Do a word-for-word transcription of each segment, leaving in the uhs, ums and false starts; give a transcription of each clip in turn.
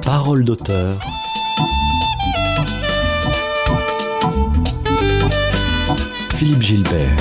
Parole d'auteur. Philippe Gilbert.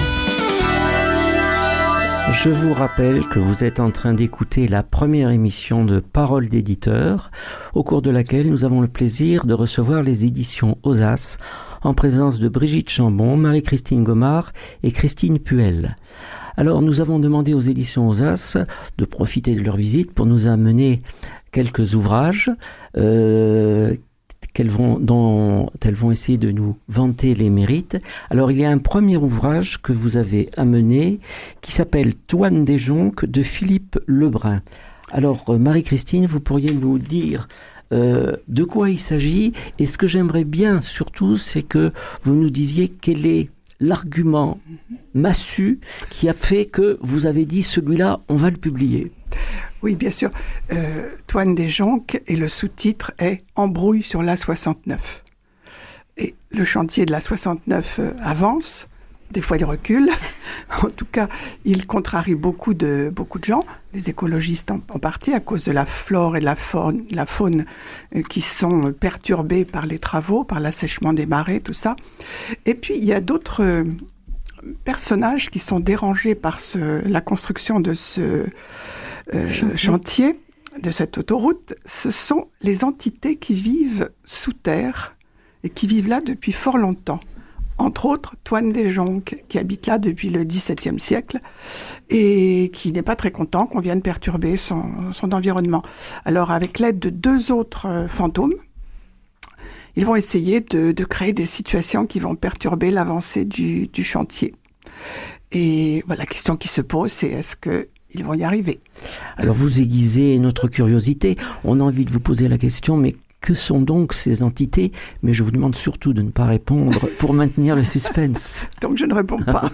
Je vous rappelle que vous êtes en train d'écouter la première émission de Parole d'éditeur, au cours de laquelle nous avons le plaisir de recevoir les éditions Osas, en présence de Brigitte Chambon, Marie-Christine Gomard et Christine Puel. Alors, nous avons demandé aux éditions Osas de profiter de leur visite pour nous amener quelques ouvrages euh, qu'elles vont, dont elles vont essayer de nous vanter les mérites. Alors, il y a un premier ouvrage que vous avez amené qui s'appelle « Toine des Jonques » de Philippe Lebrun. Alors, Marie-Christine, vous pourriez nous dire euh, de quoi il s'agit, et ce que j'aimerais bien surtout, c'est que vous nous disiez quel est l'argument massu qui a fait que vous avez dit celui-là, on va le publier. Oui, bien sûr. Euh, Toine des Jonques, et le sous-titre est « Embrouille sur l'A soixante-neuf ». Et le chantier de l'A soixante-neuf euh, avance, des fois il recule. En tout cas, il contrarie beaucoup de, beaucoup de gens, les écologistes en, en partie, à cause de la flore et de la faune, la faune euh, qui sont perturbées par les travaux, par l'assèchement des marais, tout ça. Et puis, il y a d'autres euh, personnages qui sont dérangés par ce, la construction de ce euh, chantier. chantier, de cette autoroute. Ce sont les entités qui vivent sous terre et qui vivent là depuis fort longtemps. Entre autres, Toine des Jonques, qui habite là depuis le dix-septième siècle et qui n'est pas très content qu'on vienne perturber son, son environnement. Alors, avec l'aide de deux autres euh, fantômes, ils vont essayer de, de créer des situations qui vont perturber l'avancée du, du chantier. Et voilà, la question qui se pose, c'est est-ce qu'ils vont y arriver ? Alors, vous aiguisez notre curiosité. On a envie de vous poser la question, mais que sont donc ces entités ? Mais je vous demande surtout de ne pas répondre pour maintenir le suspense. Donc je ne réponds pas.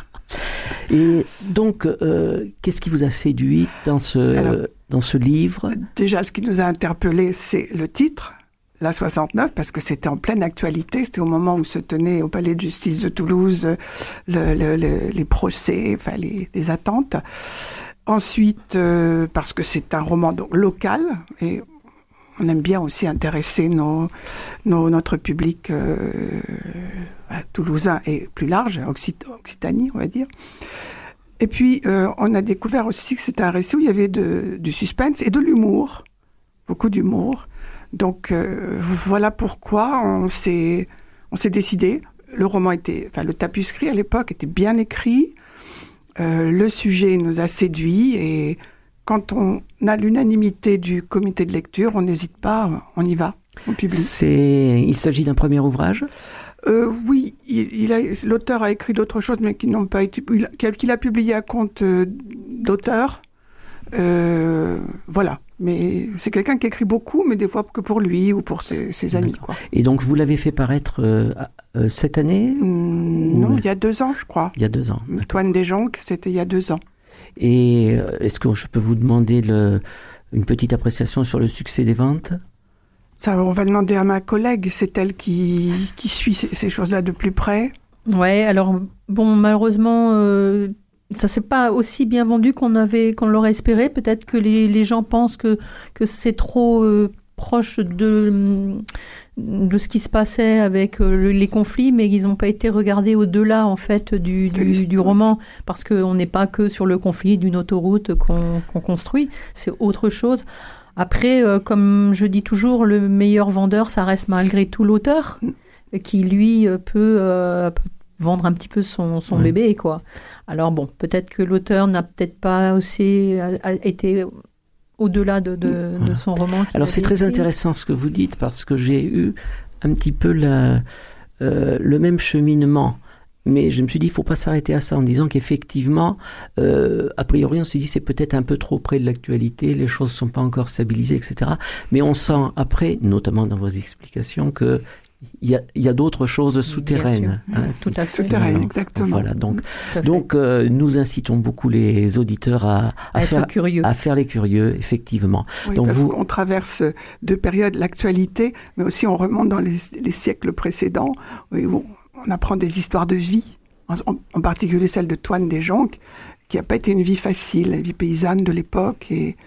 Et donc, euh, qu'est-ce qui vous a séduit dans ce, Alors, dans ce livre ? Déjà, ce qui nous a interpellés, c'est le titre, l'A soixante-neuf, parce que c'était en pleine actualité. C'était au moment où se tenait au Palais de Justice de Toulouse le, le, le, les procès, enfin les, les attentes. Ensuite, euh, parce que c'est un roman donc, local, et on aime bien aussi intéresser nos, nos, notre public euh, toulousain et plus large, Occit- Occitanie, on va dire. Et puis, euh, on a découvert aussi que c'était un récit où il y avait de, du suspense et de l'humour, beaucoup d'humour. Donc, euh, voilà pourquoi on s'est, on s'est décidé. Le roman était, enfin, le tapuscrit à l'époque était bien écrit. Euh, le sujet nous a séduits et quand on a l'unanimité du comité de lecture, on n'hésite pas, on y va, on publie. C'est... Il s'agit d'un premier ouvrage ? euh, Oui, il, il a, l'auteur a écrit d'autres choses, mais qui n'ont pas été, qu'il a publié à compte euh, d'auteur. Euh, voilà. Mais c'est quelqu'un qui écrit beaucoup, mais des fois que pour lui ou pour ses, ses amis. Quoi. Et donc, vous l'avez fait paraître euh, euh, cette année ? mmh, Non, il y a deux ans, je crois. Il y a deux ans. Toine des Jonques, c'était il y a deux ans. Et est-ce que je peux vous demander le, une petite appréciation sur le succès des ventes ? Ça, on va demander à ma collègue, c'est elle qui, qui suit ces, ces choses-là de plus près. Ouais, alors, bon, malheureusement, euh, ça ne s'est pas aussi bien vendu qu'on, avait, qu'on l'aurait espéré. Peut-être que les, les gens pensent que, que c'est trop euh, proche de, de ce qui se passait avec euh, les conflits, mais ils n'ont pas été regardés au-delà, en fait, du, du, du roman, parce qu'on n'est pas que sur le conflit d'une autoroute qu'on, qu'on construit, c'est autre chose. Après, euh, comme je dis toujours, le meilleur vendeur, ça reste malgré tout l'auteur, qui, lui, peut, euh, peut vendre un petit peu son, son oui. bébé, quoi. Alors bon, peut-être que l'auteur n'a peut-être pas aussi a, a été au-delà de, de, voilà. de son roman. Alors c'est écrit. Très intéressant ce que vous dites, parce que j'ai eu un petit peu la, euh, le même cheminement. Mais je me suis dit, il ne faut pas s'arrêter à ça, en disant qu'effectivement, euh, a priori, on se dit c'est peut-être un peu trop près de l'actualité, les choses ne sont pas encore stabilisées, et cetera. Mais on sent après, notamment dans vos explications, que il y a, il y a d'autres choses souterraines. Hein, tout à fait. Souterraines, exactement. Voilà, donc, donc euh, nous incitons beaucoup les auditeurs à, à, à, faire, être curieux. à faire les curieux, effectivement. Oui, donc parce vous... qu'on traverse deux périodes, l'actualité, mais aussi on remonte dans les, les siècles précédents, où on apprend des histoires de vie, en, en particulier celle de Toine des Jonques, qui n'a pas été une vie facile, la vie paysanne de l'époque, et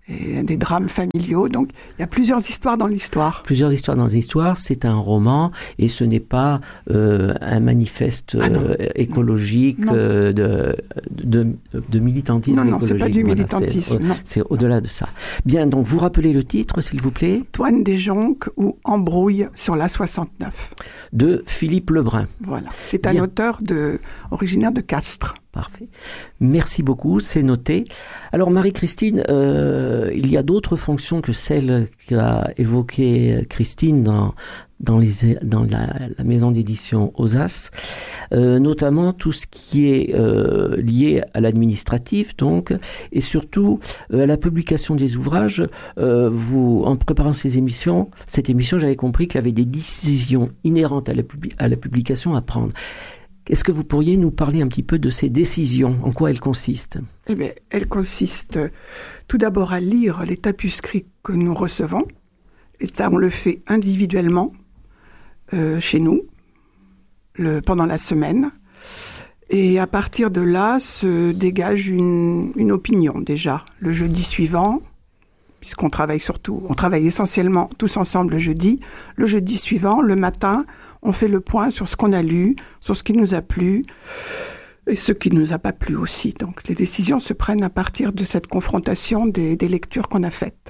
et des drames familiaux. Donc, il y a plusieurs histoires dans l'histoire. Plusieurs histoires dans l'histoire. C'est un roman et ce n'est pas euh, un manifeste ah euh, écologique euh, de, de, de militantisme non, non, écologique. Non, non, c'est pas du voilà, militantisme. C'est, non. c'est au-delà de ça. Bien, donc vous rappelez le titre, s'il vous plaît. Toine des Jonques ou Embrouille sur la soixante-neuf. De Philippe Lebrun. Voilà. C'est un Bien. auteur de, originaire de Castres. Parfait. Merci beaucoup, c'est noté. Alors Marie-Christine, euh, il y a d'autres fonctions que celles qu'a évoquées Christine dans, dans, les, dans la, la maison d'édition Osas, euh, notamment tout ce qui est euh, lié à l'administratif, donc, et surtout euh, à la publication des ouvrages. Euh, vous, en préparant ces émissions, cette émission, j'avais compris qu'il y avait des décisions inhérentes à la, pub- à la publication à prendre. Est-ce que vous pourriez nous parler un petit peu de ces décisions? En quoi elles consistent? Eh bien, elles consistent tout d'abord à lire les tapuscrits que nous recevons. Et ça, on le fait individuellement euh, chez nous le, pendant la semaine. Et à partir de là, se dégage une, une opinion déjà. Le jeudi suivant, puisqu'on travaille surtout, on travaille essentiellement tous ensemble le jeudi. Le jeudi suivant, le matin, on fait le point sur ce qu'on a lu, sur ce qui nous a plu et ce qui ne nous a pas plu aussi. Donc les décisions se prennent à partir de cette confrontation des, des lectures qu'on a faites.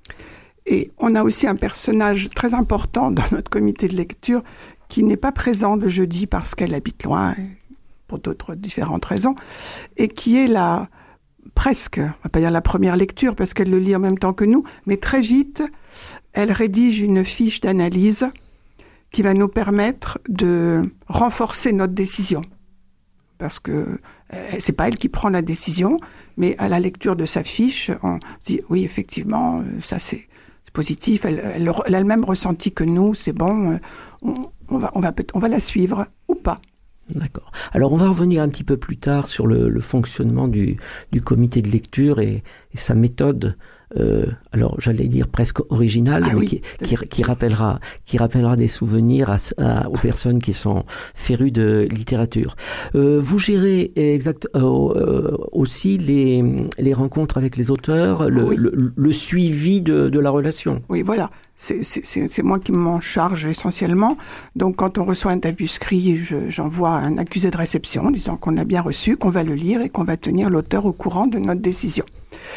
Et on a aussi un personnage très important dans notre comité de lecture qui n'est pas présent le jeudi parce qu'elle habite loin, pour d'autres différentes raisons, et qui est la presque, on va pas dire la première lecture parce qu'elle le lit en même temps que nous, mais très vite, elle rédige une fiche d'analyse qui va nous permettre de renforcer notre décision. Parce que euh, c'est pas elle qui prend la décision, mais à la lecture de sa fiche, on se dit, oui, effectivement, ça c'est, c'est positif, elle, elle, elle a le même ressenti que nous, c'est bon, on, on, va, on, va, on va la suivre, ou pas. D'accord. Alors on va revenir un petit peu plus tard sur le, le fonctionnement du, du comité de lecture et, et sa méthode. Euh, alors j'allais dire presque originale, ah mais oui. qui, qui, qui rappellera, qui rappellera des souvenirs à, à, aux personnes qui sont férues de littérature. Euh, vous gérez exact, euh, euh, aussi les, les rencontres avec les auteurs, le, oui. le, le suivi de, de la relation. Oui, voilà. C'est, c'est, c'est moi qui m'en charge essentiellement. Donc, quand on reçoit un tapuscrit, je, j'envoie un accusé de réception disant qu'on a bien reçu, qu'on va le lire et qu'on va tenir l'auteur au courant de notre décision.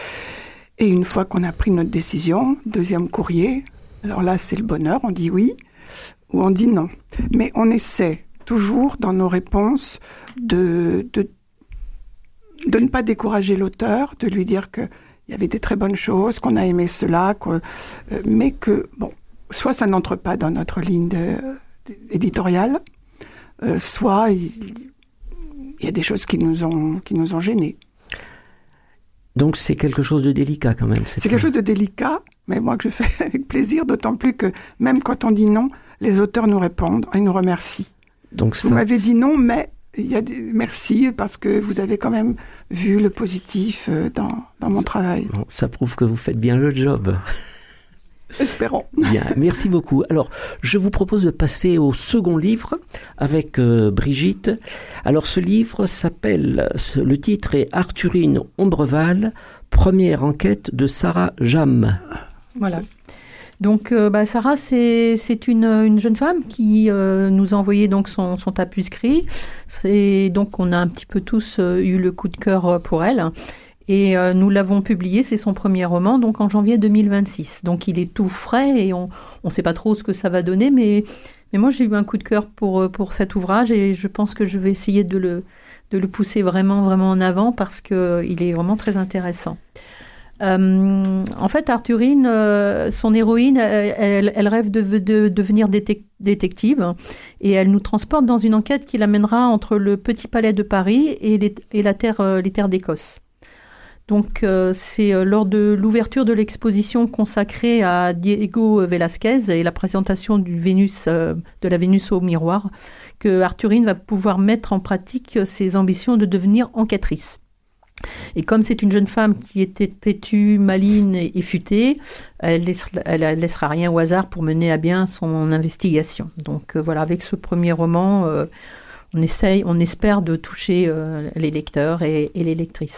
Et une fois qu'on a pris notre décision, deuxième courrier, alors là, c'est le bonheur, on dit oui ou on dit non. Mais on essaie toujours, dans nos réponses, de, de, de ne pas décourager l'auteur, de lui dire que il y avait des très bonnes choses, qu'on a aimé cela, que, euh, mais que, bon, soit ça n'entre pas dans notre ligne de, de, éditoriale, euh, soit il, il y a des choses qui nous ont, qui nous ont gênés. Donc c'est quelque chose de délicat quand même. C'est quelque chose de délicat, mais moi que je fais avec plaisir, d'autant plus que même quand on dit non, les auteurs nous répondent et nous remercient. Donc Vous ça, m'avez dit non, mais il y a des merci parce que vous avez quand même vu le positif dans, dans mon travail. Bon, ça prouve que vous faites bien le job. Espérons. Bien, merci beaucoup. Alors, je vous propose de passer au second livre avec euh, Brigitte. Alors, ce livre s'appelle, le titre est Arthurine Ombreval, première enquête de Sarah Jam. Voilà. Donc, euh, bah, Sarah, c'est, c'est une, une jeune femme qui euh, nous a envoyé donc son, son tapuscrit. Et donc, on a un petit peu tous euh, eu le coup de cœur pour elle. Et euh, nous l'avons publié, c'est son premier roman, donc en janvier deux mille vingt-six. Donc, il est tout frais et on ne sait pas trop ce que ça va donner. Mais, mais moi, j'ai eu un coup de cœur pour, pour cet ouvrage et je pense que je vais essayer de le, de le pousser vraiment, vraiment en avant parce qu'il est vraiment très intéressant. Euh, en fait, Arthurine, euh, son héroïne, elle, elle rêve de, de, de devenir détec- détective et elle nous transporte dans une enquête qui l'amènera entre le Petit Palais de Paris et les, et la terre, euh, les terres d'Écosse. Donc, euh, c'est euh, lors de l'ouverture de l'exposition consacrée à Diego Velázquez et la présentation du Vénus, euh, de la Vénus au miroir que Arthurine va pouvoir mettre en pratique ses ambitions de devenir enquêtrice. Et comme c'est une jeune femme qui était têtue, maligne et futée, elle laissera, elle laissera rien au hasard pour mener à bien son investigation. Donc euh, voilà, avec ce premier roman, euh, on essaye, on espère de toucher euh, les lecteurs et, et les lectrices.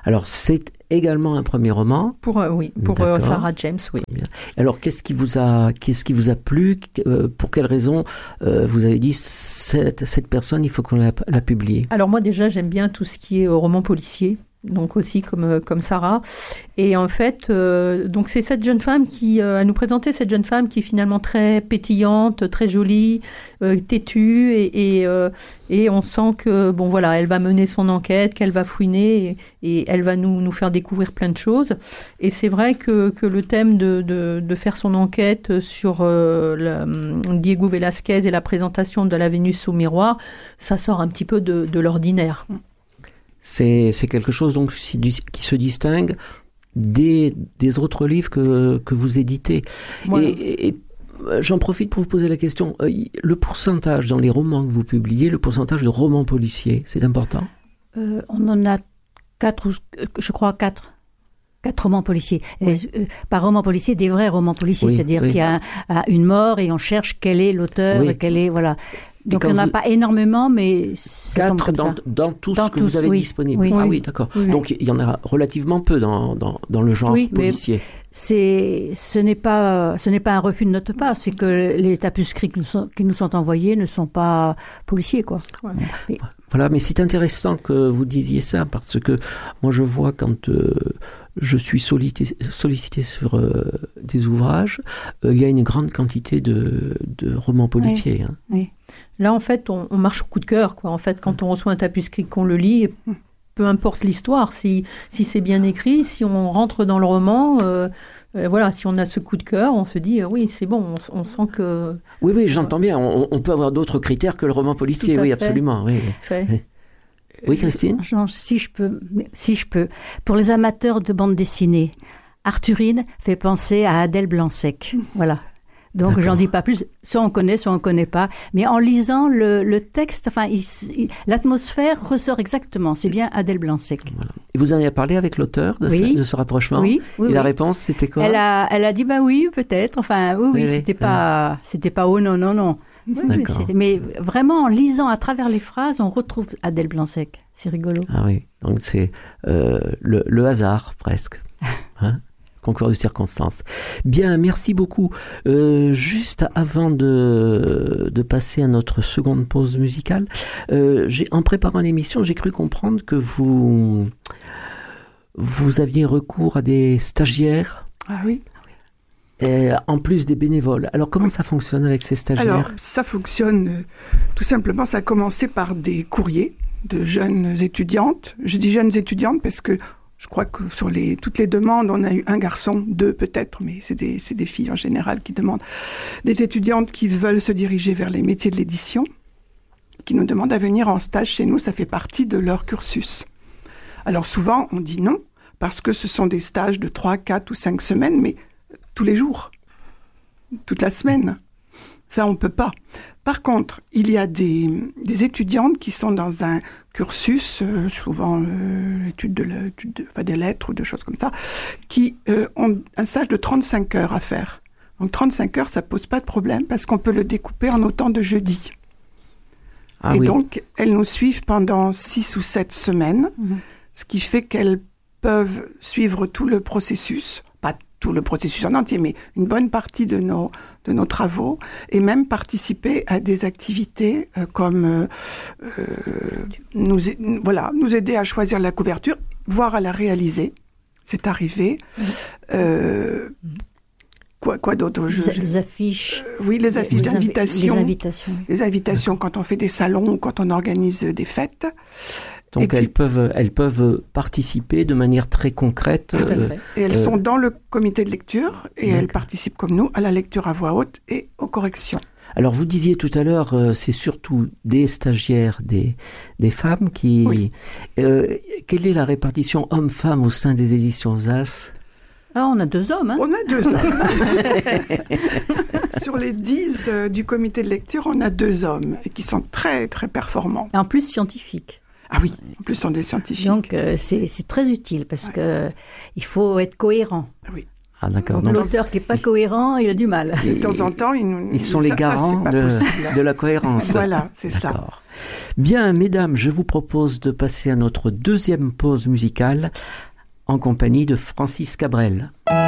Alors, c'est également un premier roman. Pour euh, oui, pour euh, Sarah James, oui. Bien. Alors, qu'est-ce qui vous a, qu'est-ce qui vous a plu euh, Pour quelle raison euh, vous avez dit cette, cette personne, il faut qu'on la, la publie? Alors moi déjà, j'aime bien tout ce qui est euh, roman policier. Donc aussi comme comme Sarah, et en fait euh, donc c'est cette jeune femme qui euh, a nous présenté cette jeune femme qui est finalement très pétillante, très jolie, euh, têtue, et et, euh, et on sent que bon voilà, elle va mener son enquête, qu'elle va fouiner, et, et elle va nous nous faire découvrir plein de choses. Et c'est vrai que que le thème de de, de faire son enquête sur euh, la, Diego Velázquez et la présentation de la Vénus sous miroir, ça sort un petit peu de de l'ordinaire. C'est, c'est quelque chose donc qui se distingue des, des autres livres que, que vous éditez. Voilà. Et, et j'en profite pour vous poser la question. Le pourcentage dans les romans que vous publiez, le pourcentage de romans policiers, c'est important? euh, On en a quatre, je crois quatre. Quatre romans policiers. Oui. Et, euh, par roman policier, des vrais romans policiers. Oui, c'est-à-dire oui. qu'il y a un, une mort et on cherche quel est l'auteur, oui. quel est... Voilà. Donc il n'y en a vous... pas énormément, mais c'est quatre comme dans, ça. dans tout dans ce que tous, vous avez oui. disponible. Oui. Ah oui, d'accord. Oui. Donc il y en a relativement peu dans, dans, dans le genre oui, policier. C'est, ce n'est pas, ce n'est pas un refus de notre part, c'est que les tapuscrits qui nous sont, qui nous sont envoyés ne sont pas policiers, quoi. Ouais. Mais... Voilà, mais c'est intéressant que vous disiez ça, parce que moi je vois quand euh, je suis sollicité, sollicité sur euh, des ouvrages, euh, il y a une grande quantité de, de romans policiers. Oui. Hein. Oui. Là, en fait, on, on marche au coup de cœur, quoi. En fait, quand on reçoit un tapuscrit, qu'on le lit, peu importe l'histoire, si, si c'est bien écrit, si on rentre dans le roman, euh, euh, voilà, si on a ce coup de cœur, on se dit, euh, oui, c'est bon, on, on sent que... Oui, oui, j'entends bien. On, on peut avoir d'autres critères que le roman policier, oui, fait. absolument. Oui, fait. oui Christine Jean, si je peux, si je peux. Pour les amateurs de bande dessinée, Arthurine fait penser à Adèle Blanc-Sec. Voilà. Donc, D'accord. j'en dis pas plus. Soit on connaît, soit on connaît pas. Mais en lisant le, le texte, enfin, il, il, l'atmosphère ressort exactement. C'est bien Adèle Blanc-Sec. Voilà. Et vous en avez parlé avec l'auteur de, oui. ce, de ce rapprochement? Oui. oui Et oui. la réponse, c'était quoi? Elle a, elle a dit, bah oui, peut-être. Enfin, oui, oui, oui c'était oui. pas, oui. c'était pas oh non, non, non. Oui, D'accord. Mais, mais vraiment, en lisant à travers les phrases, on retrouve Adèle Blanc-Sec. C'est rigolo. Ah oui. Donc, c'est euh, le, le hasard, presque. Hein? Concours de circonstances. Bien, merci beaucoup. Euh, juste avant de, de passer à notre seconde pause musicale, euh, j'ai, en préparant l'émission, j'ai cru comprendre que vous, vous aviez recours à des stagiaires. Ah oui. Et en plus des bénévoles. Alors, comment ça fonctionne avec ces stagiaires? Alors, ça fonctionne euh, tout simplement, ça a commencé par des courriers de jeunes étudiantes. Je dis jeunes étudiantes parce que je crois que sur les, toutes les demandes, on a eu un garçon, deux peut-être, mais c'est des, c'est des filles en général qui demandent. Des étudiantes qui veulent se diriger vers les métiers de l'édition, qui nous demandent à venir en stage chez nous, ça fait partie de leur cursus. Alors souvent, on dit non, parce que ce sont des stages de trois, quatre ou cinq semaines, mais tous les jours, toute la semaine. Ça, on peut pas. Par contre, il y a des, des étudiantes qui sont dans un cursus, euh, souvent euh, études de, l'étude de, enfin, des lettres ou des choses comme ça, qui euh, ont un stage de trente-cinq heures à faire. Donc trente-cinq heures, ça pose pas de problème parce qu'on peut le découper en autant de jeudis. Ah, Et oui. donc, elles nous suivent pendant six ou sept semaines, mmh. ce qui fait qu'elles peuvent suivre tout le processus, pas tout le processus en entier, mais une bonne partie de nos, de nos travaux, et même participer à des activités euh, comme euh, euh, nous, voilà, nous aider à choisir la couverture, voire à la réaliser. C'est arrivé. Mmh. Euh, quoi, quoi d'autre je, Les, les affiches. Euh, oui, les affiches les d'invitation. Les invitations. Les invitations mmh. quand on fait des salons ou quand on organise des fêtes. Donc et elles puis, peuvent elles peuvent participer de manière très concrète. Tout à fait. Euh, et elles euh, sont dans le comité de lecture et d'accord. elles participent comme nous à la lecture à voix haute et aux corrections. Alors vous disiez tout à l'heure, euh, c'est surtout des stagiaires, des des femmes qui. Oui. Euh, quelle est la répartition hommes-femmes au sein des éditions Zas? Ah, on a deux hommes. Hein. On a deux hommes. Sur les dix euh, du comité de lecture, on a deux hommes et qui sont très très performants. Et en plus scientifiques. Ah oui, en plus, ce sont des scientifiques. Donc, euh, c'est, c'est très utile parce ouais. que il faut être cohérent. Oui. Ah, d'accord. Donc, l'auteur qui n'est pas cohérent, il a du mal. De temps en temps, ils, nous, ils sont ça, les garants ça, de, de la cohérence. Voilà, c'est d'accord. ça. Bien, mesdames, je vous propose de passer à notre deuxième pause musicale en compagnie de Francis Cabrel.